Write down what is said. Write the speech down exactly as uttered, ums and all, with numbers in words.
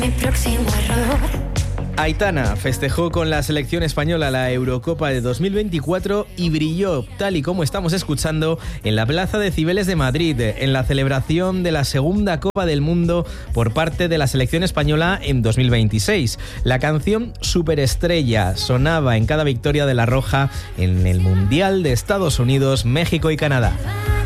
Mi próximo error. Aitana festejó con la selección española la Eurocopa de dos mil veinticuatro y brilló, tal y como estamos escuchando, en la Plaza de Cibeles de Madrid, en la celebración de la segunda Copa del Mundo por parte de la selección española en dos mil veintiséis. La canción Superestrella sonaba en cada victoria de la Roja en el Mundial de Estados Unidos, México y Canadá.